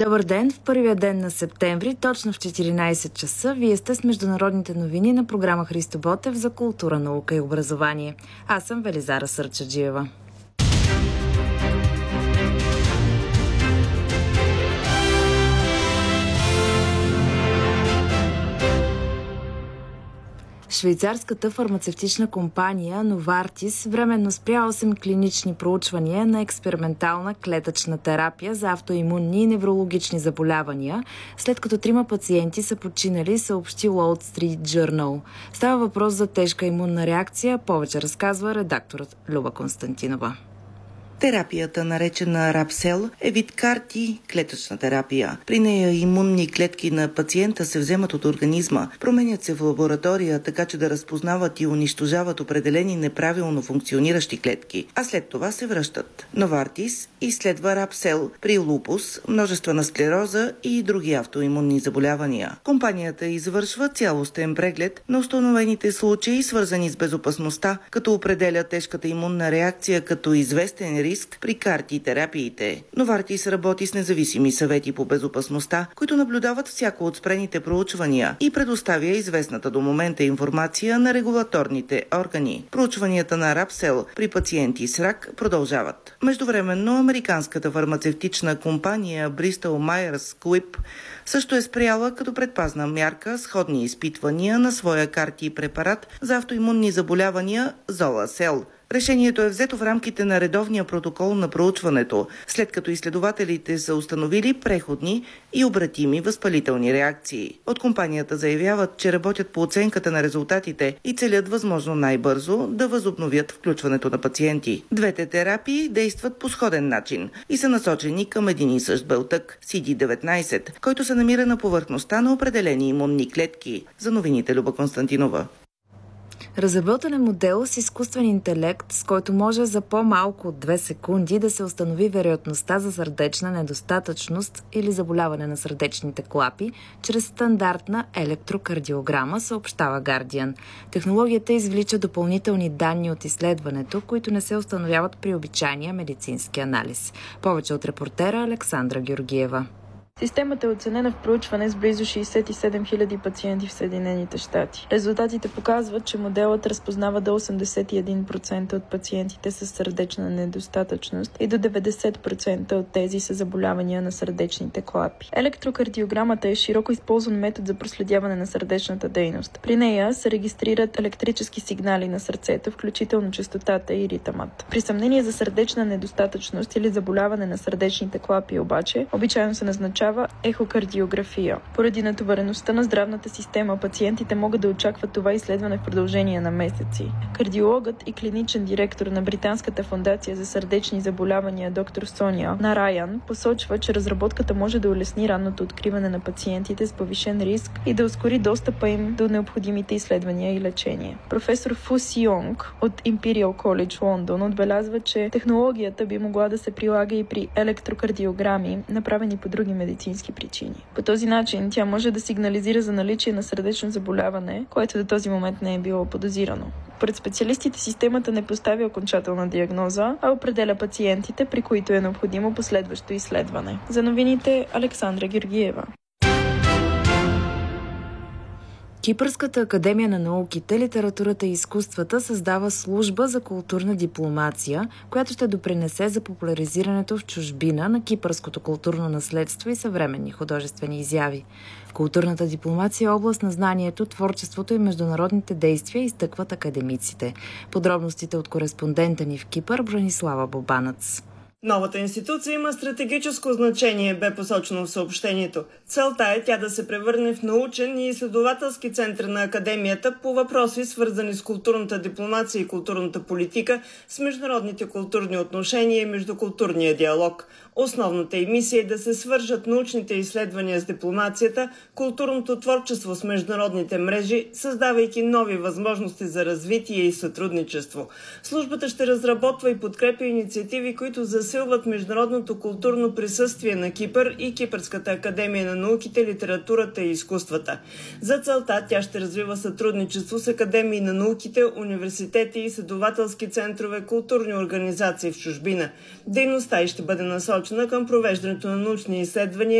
Добър ден! В първия ден на септември, точно в 14 часа, вие сте с международните новини на програма Христо Ботев за култура, наука и образование. Аз съм Велизара Сърчаджиева. Швейцарската фармацевтична компания Novartis временно спря 8 клинични проучвания на експериментална клетъчна терапия за автоимунни и неврологични заболявания, след като 3 пациенти са починали, съобщи Wall Street Journal. Става въпрос за тежка имунна реакция, повече разказва редакторът Люба Константинова. Терапията, наречена Рапсел, е вид CAR-T клетъчна терапия. При нея имунни клетки на пациента се вземат от организма, променят се в лаборатория, така че да разпознават и унищожават определени неправилно функциониращи клетки, а след това се връщат. Novartis изследва Рапсел при лупус, множествена склероза и други автоимунни заболявания. Компанията извършва цялостен преглед на установените случаи, свързани с безопасността, като определя тежката имунна реакция като известен риск при CAR-T терапиите. Novartis работи с независими съвети по безопасността, които наблюдават всяко от спрените проучвания и предоставя известната до момента информация на регулаторните органи. Проучванията на Рапсел при пациенти с рак продължават. Междувременно американската фармацевтична компания Bristol Myers Squibb също е спряла като предпазна мярка сходни изпитвания на своя CAR-T препарат за автоимунни заболявания Золасел. Решението е взето в рамките на редовния протокол на проучването, след като изследователите са установили преходни и обратими възпалителни реакции. От компанията заявяват, че работят по оценката на резултатите и целят възможно най-бързо да възобновят включването на пациенти. Двете терапии действат по сходен начин и са насочени към един и същ белтък – CD19, който се намира на повърхността на определени имунни клетки. За новините Люба Константинова. Разработен е модел с изкуствен интелект, с който може за по-малко от 2 секунди да се установи вероятността за сърдечна недостатъчност или заболяване на сърдечните клапи чрез стандартна електрокардиограма, съобщава Guardian. Технологията извлича допълнителни данни от изследването, които не се установяват при обичайния медицински анализ. Повече от репортера Александра Георгиева. Системата е оценена в проучване с близо 67 000 пациенти в Съединените щати. Резултатите показват, че моделът разпознава до 81% от пациентите с сърдечна недостатъчност и до 90% от тези с заболявания на сърдечните клапи. Електрокардиограмата е широко използван метод за проследяване на сърдечната дейност. При нея се регистрират електрически сигнали на сърцето, включително честотата и ритъмът. При съмнение за сърдечна недостатъчност или заболяване на сърдечните клапи обаче, обичайно се назначава ехокардиография. Поради натовареността на здравната система, пациентите могат да очакват това изследване в продължение на месеци. Кардиологът и клиничен директор на Британската фондация за сърдечни заболявания доктор Соня Нараян посочва, че разработката може да улесни ранното откриване на пациентите с повишен риск и да ускори достъпа им до необходимите изследвания и лечение. Професор Фу Сионг от Imperial College Лондон отбелязва, че технологията би могла да се прилага и при електрокардиограми, направени по други медицински причини. По този начин тя може да сигнализира за наличие на сърдечно заболяване, което до този момент не е било подозирано. Пред специалистите системата не поставя окончателна диагноза, а определя пациентите, при които е необходимо последващо изследване. За новините Александра Георгиева. Кипърската академия на науките, литературата и изкуствата създава служба за културна дипломация, която ще допринесе за популяризирането в чужбина на кипърското културно наследство и съвременни художествени изяви. Културната дипломация е област на знанието, творчеството и международните действия, изтъкват академиците. Подробностите от кореспондента ни в Кипър Бранислава Бобанац. Новата институция има стратегическо значение, бе посочено в съобщението. Целта е тя да се превърне в научен и изследователски център на академията по въпроси, свързани с културната дипломация и културната политика, с международните културни отношения и междукултурния диалог. Основната й мисия е да се свържат научните изследвания с дипломацията, културното творчество с международните мрежи, създавайки нови възможности за развитие и сътрудничество. Службата ще разработва и подкрепя инициативи, които засилват международното културно присъствие на Кипър и Кипърската академия на науките, литературата и изкуствата. За целта тя ще развива сътрудничество с академии на науките, университети, изследователски центрове, културни организации в чужбина. Дейността й ще бъде насочена към провеждането на научни изследвания